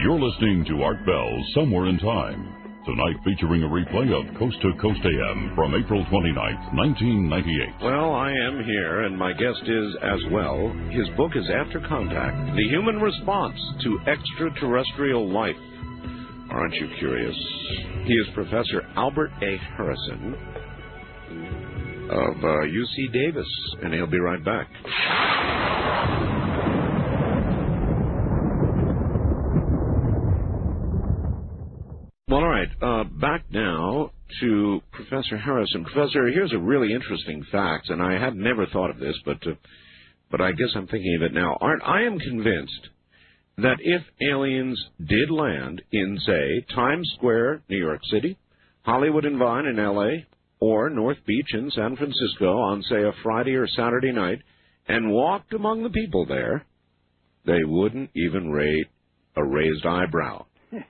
You're listening to Art Bell Somewhere in Time. Tonight featuring a replay of Coast to Coast AM from April 29th, 1998. Well, I am here, and my guest is as well. His book is After Contact, The Human Response to Extraterrestrial Life. Aren't you curious? He is Professor Albert A. Harrison of UC Davis, and he'll be right back. Well, all right, back now to Professor Harrison. Professor, here's a really interesting fact, and I had never thought of this, but I guess I'm thinking of it now. I am convinced that if aliens did land in, say, Times Square, New York City, Hollywood and Vine in L.A., or North Beach in San Francisco on, say, a Friday or Saturday night, and walked among the people there, they wouldn't even raise a raised eyebrow.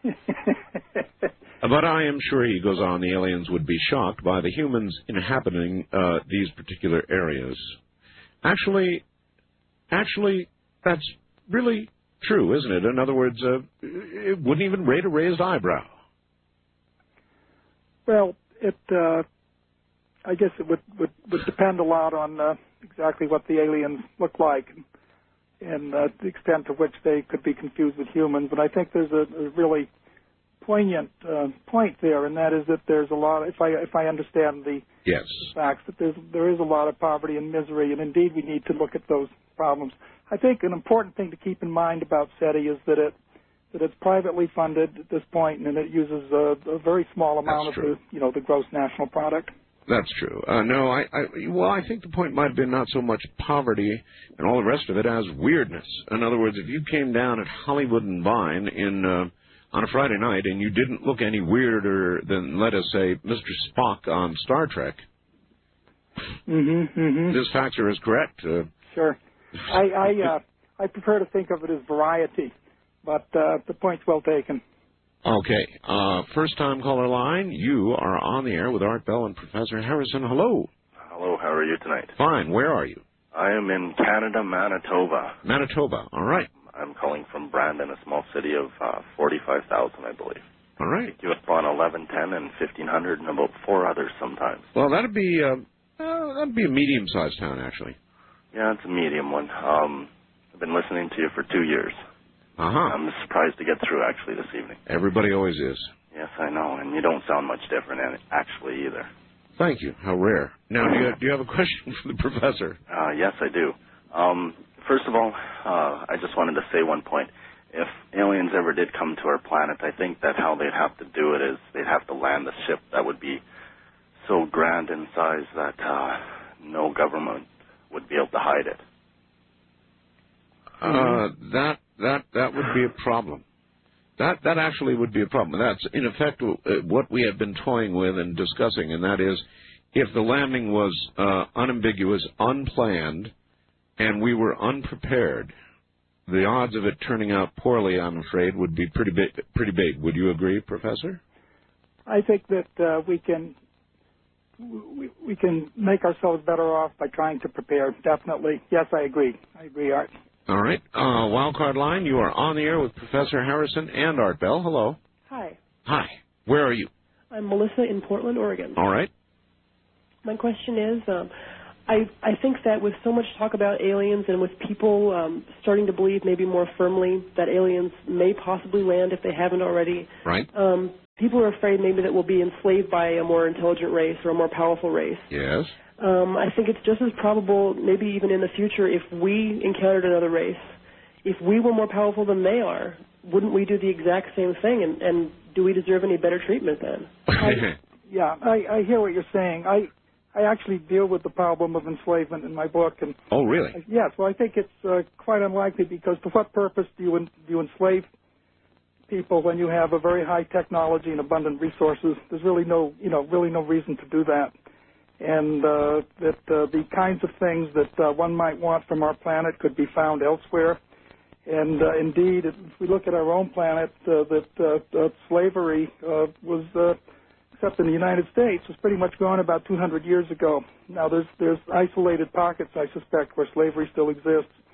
But I am sure, he goes on, the aliens would be shocked by the humans inhabiting these particular areas. Actually, that's really true, isn't it? In other words, it wouldn't even rate a raised eyebrow. Well, I guess it would depend a lot on exactly what the aliens look like and the extent to which they could be confused with humans. But I think there's a really poignant point there, and that is that there's a lot. If I understand the facts, that there is a lot of poverty and misery, and indeed we need to look at those problems. I think an important thing to keep in mind about SETI is that it's privately funded at this point, and it uses a very small amount of the gross national product. That's true. No, I think the point might have been not so much poverty and all the rest of it as weirdness. In other words, if you came down at Hollywood and Vine on a Friday night and you didn't look any weirder than, let us say, Mr. Spock on Star Trek, this factor is correct. Sure. I prefer to think of it as variety, but the point's well taken. Okay. First-time caller line, you are on the air with Art Bell and Professor Harrison. Hello. Hello, how are you tonight? Fine. Where are you? I am in Canada, Manitoba. Manitoba. All right. I'm calling from Brandon, a small city of 45,000, I believe. All right. You up on 1110 and 1500 and about 4 others sometimes. Well, that'd be a medium-sized town, actually. Yeah, it's a medium one. I've been listening to you for 2 years. I'm surprised to get through, actually, this evening. Everybody always is. Yes, I know, and you don't sound much different, actually, either. Thank you. How rare. Now, do you have a question for the professor? Yes, I do. First of all, I just wanted to say one point. If aliens ever did come to our planet, I think that how they'd have to do it is they'd have to land a ship that would be so grand in size that no government would be able to hide it. That would be a problem. That actually would be a problem. That's, in effect, what we have been toying with and discussing, and that is, if the landing was unambiguous, unplanned, and we were unprepared, the odds of it turning out poorly, I'm afraid, would be pretty big. Would you agree, Professor? I think that we can make ourselves better off by trying to prepare. Definitely. Yes, I agree. Art. All right. Wildcard line, you are on the air with Professor Harrison and Art Bell. Hello. Hi. Hi. Where are you? I'm Melissa in Portland, Oregon. All right. My question is, I think that with so much talk about aliens and with people starting to believe maybe more firmly that aliens may possibly land if they haven't already, right? People are afraid maybe that we'll be enslaved by a more intelligent race or a more powerful race. Yes. I think it's just as probable, maybe even in the future, if we encountered another race, if we were more powerful than they are, wouldn't we do the exact same thing? And do we deserve any better treatment then? I hear what you're saying. I actually deal with the problem of enslavement in my book. And oh, really? Yes. Well, I think it's quite unlikely, because to what purpose do you enslave people when you have a very high technology and abundant resources? There's really no reason to do that. And that the kinds of things that one might want from our planet could be found elsewhere. And indeed, if we look at our own planet, that slavery was, except in the United States, was pretty much gone about 200 years ago. Now, there's isolated pockets, I suspect, where slavery still exists.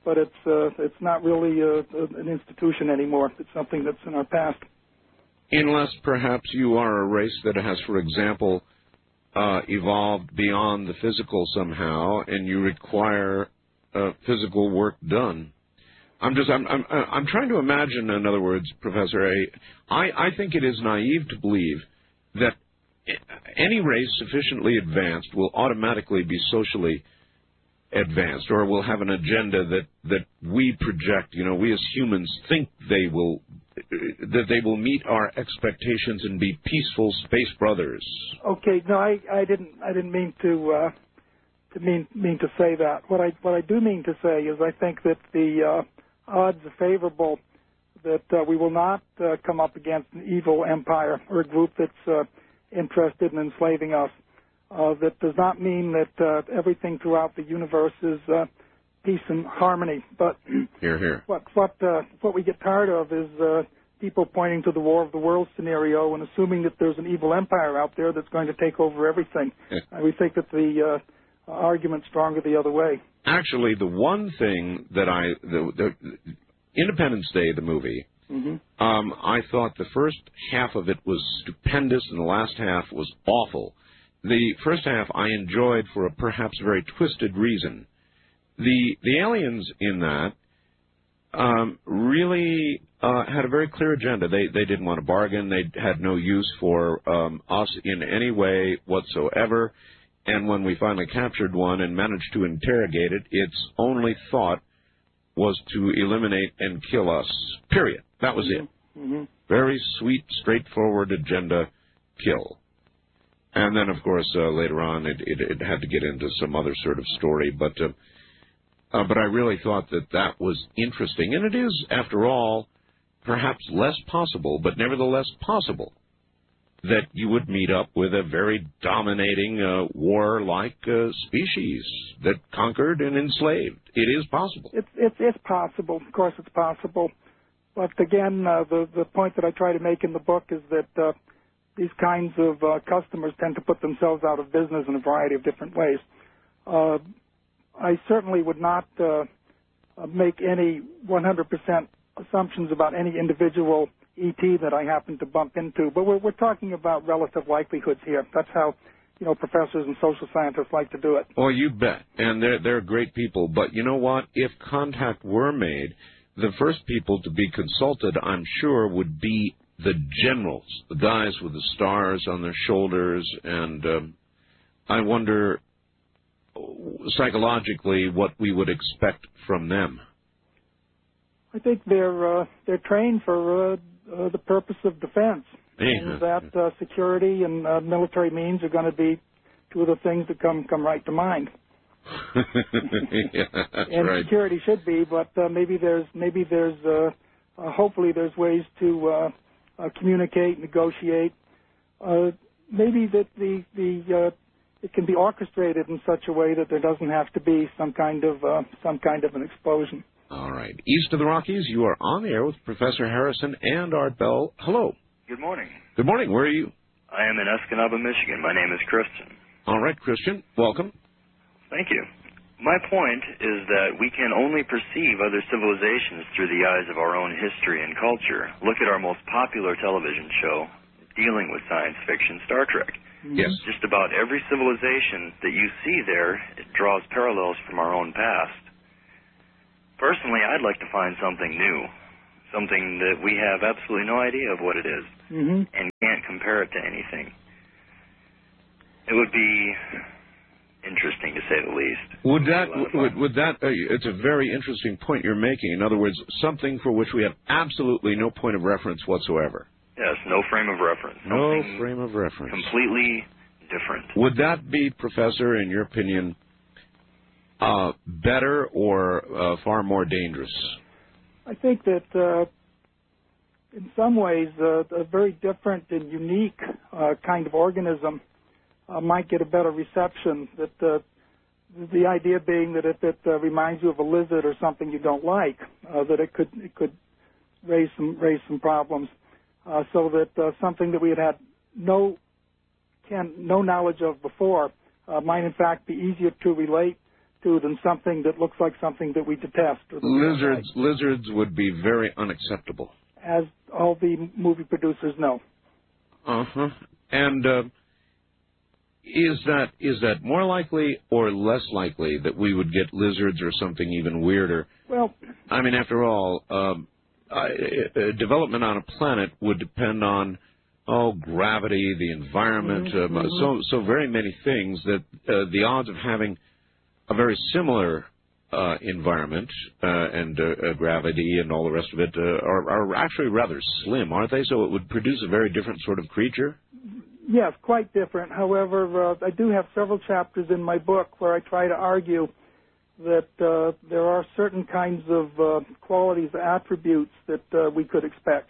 but it's not really an institution anymore. It's something that's in our past. Unless perhaps you are a race that has, for example, evolved beyond the physical somehow, and you require physical work done. I'm trying to imagine, in other words, Professor I think it is naive to believe that any race sufficiently advanced will automatically be socially advanced, or will have an agenda that we project. We as humans think they will meet our expectations and be peaceful space brothers. Okay, no, I didn't mean to mean to say that. What I do mean to say is I think that the odds are favorable that we will not come up against an evil empire or a group that's interested in enslaving us. That does not mean that everything throughout the universe is peace and harmony. But hear, hear. What we get tired of is people pointing to the War of the Worlds scenario and assuming that there's an evil empire out there that's going to take over everything. We think that the argument's stronger the other way. Actually, the one thing that the Independence Day, the movie, I thought the first half of it was stupendous and the last half was awful. The first half I enjoyed for a perhaps very twisted reason. The aliens in that really had a very clear agenda. They didn't want to bargain. They had no use for us in any way whatsoever. And when we finally captured one and managed to interrogate it, its only thought was to eliminate and kill us, period. That was it. Very sweet, straightforward agenda, kill. And then, of course, later on, it had to get into some other sort of story. But I really thought that was interesting. And it is, after all, perhaps less possible, but nevertheless possible, that you would meet up with a very dominating war-like species that conquered and enslaved. It is possible. It's possible. Of course, it's possible. But again, the point that I try to make in the book is that these kinds of customers tend to put themselves out of business in a variety of different ways. I certainly would not make any 100% assumptions about any individual ET that I happen to bump into, but we're talking about relative likelihoods here. That's how professors and social scientists like to do it. Oh, you bet. And they're great people. But you know what? If contact were made, the first people to be consulted, I'm sure, would be the generals, the guys with the stars on their shoulders, and I wonder psychologically what we would expect from them. I think they're trained for the purpose of defense, and that security and military means are going to be two of the things that come right to mind. Yeah, that's and right. Security should be, but maybe there's hopefully there's ways to communicate, negotiate. Maybe that it can be orchestrated in such a way that there doesn't have to be some kind of an explosion. All right. East of the Rockies, you are on the air with Professor Harrison and Art Bell. Hello. Good morning. Good morning. Where are you? I am in Escanaba, Michigan. My name is Christian. All right, Christian. Welcome. Thank you. My point is that we can only perceive other civilizations through the eyes of our own history and culture. Look at our most popular television show dealing with science fiction, Star Trek. Yes. Just about every civilization that you see there, it draws parallels from our own past. Personally, I'd like to find something new, something that we have absolutely no idea of what it is, and can't compare it to anything. It would be interesting, to say the least. Would that? It's a very interesting point you're making. In other words, something for which we have absolutely no point of reference whatsoever. Yes, no frame of reference. No frame of reference. Completely different. Would that be, Professor, in your opinion, better or far more dangerous? I think that in some ways a very different and unique kind of organism might get a better reception. That the idea being that if it reminds you of a lizard or something you don't like, that it could raise some problems. So that something that we had no knowledge of before might in fact be easier to relate to than something that looks like something that we detest. Or that Lizards would be very unacceptable, as all the movie producers know. Uh-huh. And is that more likely or less likely that we would get lizards or something even weirder? Well, I mean, after all, development on a planet would depend on gravity, the environment, so very many things that the odds of having a very similar environment and gravity and all the rest of it are actually rather slim, aren't they? So it would produce a very different sort of creature? Yes, quite different. However, I do have several chapters in my book where I try to argue that there are certain kinds of qualities, attributes that we could expect.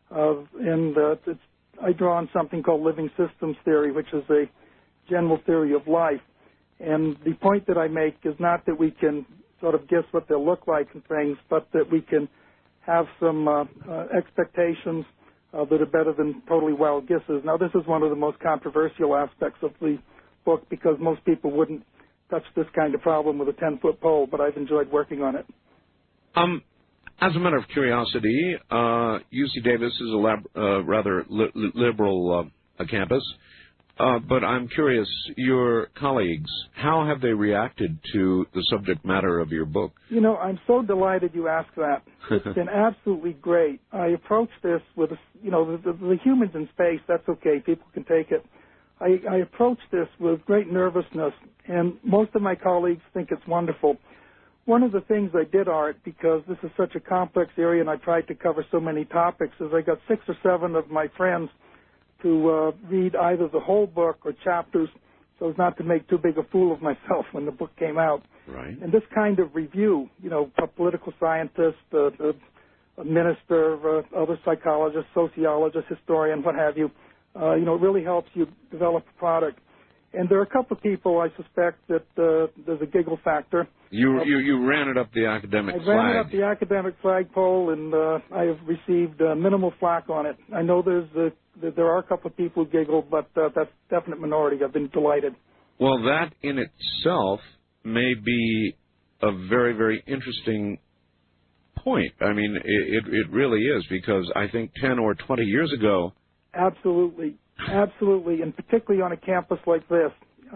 I draw on something called living systems theory, which is a general theory of life. And the point that I make is not that we can sort of guess what they'll look like and things, but that we can have some expectations that are better than totally wild guesses. Now, this is one of the most controversial aspects of the book because most people wouldn't touch this kind of problem with a 10-foot pole, but I've enjoyed working on it. As a matter of curiosity, UC Davis is a rather liberal campus, but I'm curious, your colleagues, how have they reacted to the subject matter of your book? You know, I'm so delighted you asked that. It's been absolutely great. I approached this with, the humans in space, that's okay, people can take it. I approached this with great nervousness, and most of my colleagues think it's wonderful. One of the things I did, Art, because this is such a complex area and I tried to cover so many topics, is I got 6 or 7 of my friends to read either the whole book or chapters so as not to make too big a fool of myself when the book came out. Right. And this kind of review, a political scientist, a minister, other psychologist, sociologist, historian, what have you, it really helps you develop a product. And there are a couple of people, I suspect, that there's a giggle factor. You ran it up the academic flag. I ran it up the academic flagpole, and I have received minimal flack on it. I know there are a couple of people who giggle, but that's a definite minority. I've been delighted. Well, that in itself may be a very, very interesting point. I mean, it really is, because I think 10 or 20 years ago... Absolutely, and particularly on a campus like this.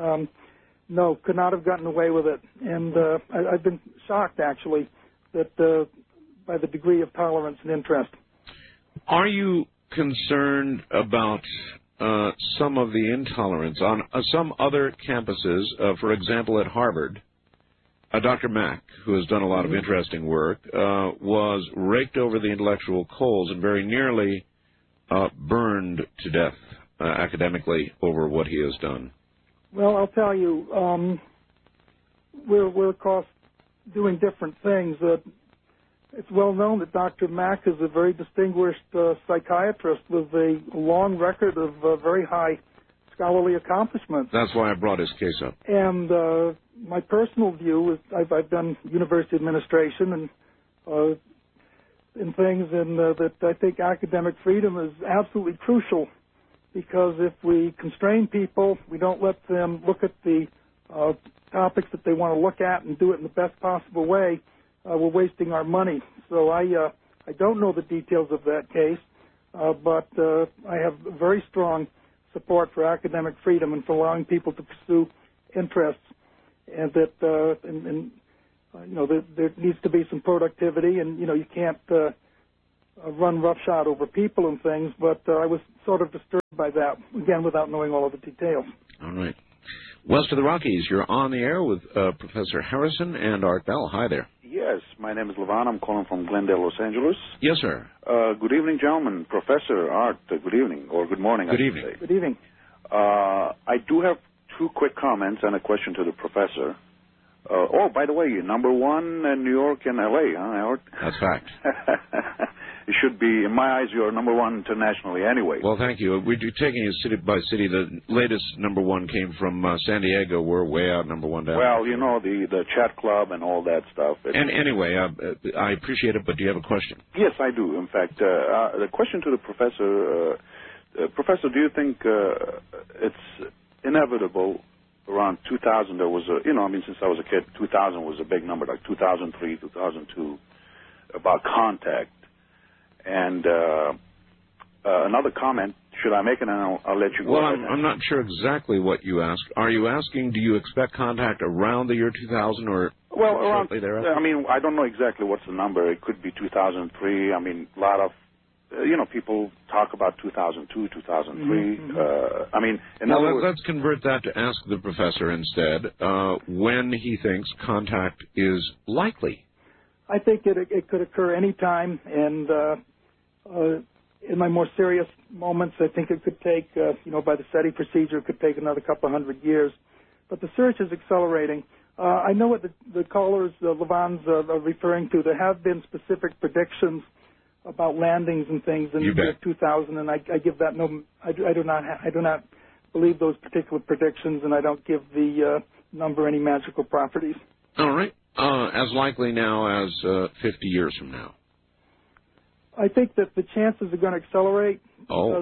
No, could not have gotten away with it. And I've been shocked, actually, that by the degree of tolerance and interest. Are you concerned about some of the intolerance on some other campuses? For example, at Harvard, Dr. Mack, who has done a lot of interesting work, was raked over the intellectual coals and very nearly burned to death academically over what he has done. Well, I'll tell you, we're of course doing different things. It's well known that Dr. Mack is a very distinguished psychiatrist with a long record of very high scholarly accomplishments. That's why I brought his case up. And my personal view is I've done university administration and things, and that I think academic freedom is absolutely crucial, because if we constrain people, we don't let them look at the topics that they want to look at and do it in the best possible way, we're wasting our money. So I don't know the details of that case, but I have very strong support for academic freedom and for allowing people to pursue interests, and that there needs to be some productivity, and you can't run roughshod over people and things. But I was sort of disturbed by that, again, without knowing all of the details. All right. West of the Rockies, you're on the air with Professor Harrison and Art Bell. Hi there. Yes, my name is Levan. I'm calling from Glendale, Los Angeles. Yes, sir. Good evening, gentlemen. Professor Art, good evening, or good morning. Good evening. Good evening. I do have 2 quick comments and a question to the professor. By the way, you're number 1 in New York and L.A., huh, Art? That's fact. It should be, in my eyes, you're number 1 internationally anyway. Well, thank you. We're taking it city by city. The latest number 1 came from San Diego. We're way out number 1 down. Well, the chat club and all that stuff. And anyway, I appreciate it, but do you have a question? Yes, I do. In fact, the question to the professor, Professor, do you think it's inevitable around 2000, there was since I was a kid, 2000 was a big number, like 2003, 2002, about contact. And another comment, should I make it, and I'll let you go. Well, I'm not sure exactly what you asked. Are you asking, do you expect contact around the year 2000 or shortly thereafter? I mean, I don't know exactly what's the number. It could be 2003. I mean, a lot of, people talk about 2002, 2003. I mean, let's convert that to ask the professor instead when he thinks contact is likely. I think it could occur any time, and in my more serious moments, I think it could take, by the SETI procedure, it could take another couple hundred years. But the search is accelerating. I know what the callers, Levon's, are referring to. There have been specific predictions about landings and things in the year 2000, and I give that no. I do not believe those particular predictions, and I don't give the number any magical properties. All right. As likely now as 50 years from now. I think that the chances are going to accelerate because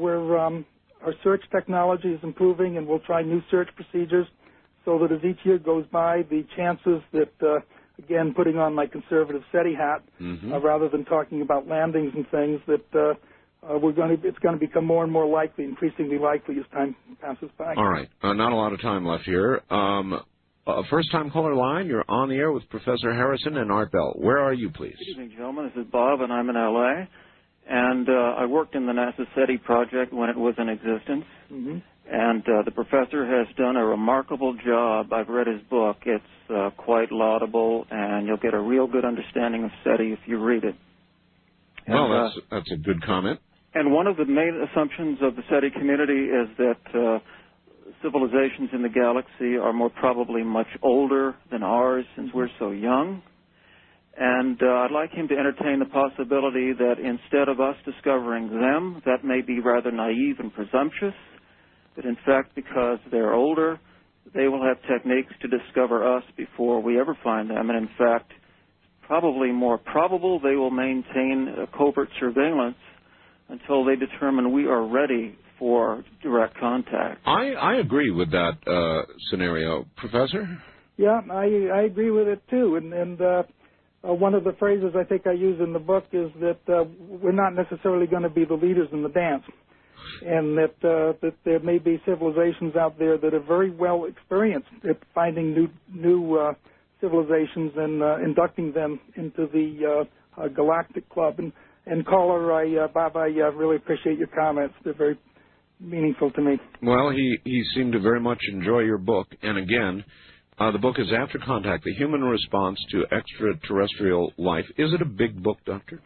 our search technology is improving, and we'll try new search procedures so that as each year goes by, the chances that, again, putting on my conservative SETI hat, rather than talking about landings and things, that it's going to become more and more likely, increasingly likely as time passes by. All right. Not a lot of time left here. First-time caller line, you're on the air with Professor Harrison and Art Bell. Where are you, please? Good evening, gentlemen. This is Bob, and I'm in L.A., and I worked in the NASA SETI project when it was in existence, and the professor has done a remarkable job. I've read his book. It's quite laudable, and you'll get a real good understanding of SETI if you read it. Well, that's a good comment. And one of the main assumptions of the SETI community is that civilizations in the galaxy are more probably much older than ours since we're so young. And I'd like him to entertain the possibility that instead of us discovering them, that may be rather naive and presumptuous, but in fact, because they're older, they will have techniques to discover us before we ever find them. And in fact, probably more probable they will maintain covert surveillance until they determine we are ready for direct contact. I agree with that scenario. Professor? Yeah, I agree with it, too. And one of the phrases I think I use in the book is that we're not necessarily going to be the leaders in the dance, and that there may be civilizations out there that are very well experienced at finding new civilizations and inducting them into the Galactic Club. And caller, Bob, I really appreciate your comments. They're very meaningful to me. Well, he seemed to very much enjoy your book. And again, the book is After Contact, The Human Response to Extraterrestrial Life. Is it a big book, Doctor?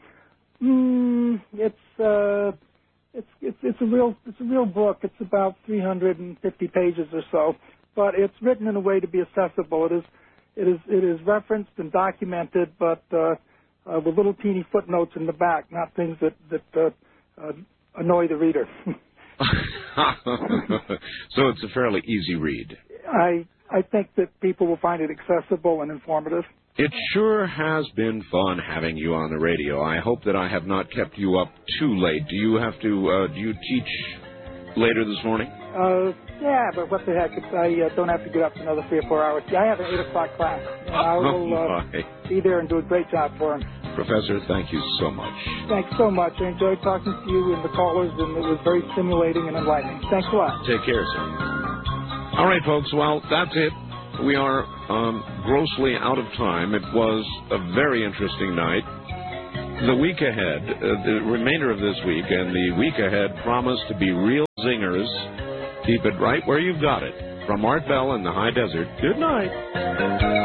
It's a real book. It's about 350 pages or so, but it's written in a way to be accessible. It is referenced and documented, but with little teeny footnotes in the back, not things that annoy the reader. So it's a fairly easy read. I think that people will find it accessible and informative. It sure has been fun having you on the radio. I hope that I have not kept you up too late. Do you have to, do you teach later this morning? Yeah, but what the heck? I don't have to get up for another 3 or 4 hours. Yeah, I have an 8 o'clock class. And I will be there and do a great job for him. Professor, thank you so much. Thanks so much. I enjoyed talking to you and the callers, and it was very stimulating and enlightening. Thanks a lot. Take care, sir. All right, folks. Well, that's it. We are grossly out of time. It was a very interesting night. The week ahead, the remainder of this week and the week ahead promise to be real zingers. Keep it right where you've got it. From Art Bell in the High Desert, good night.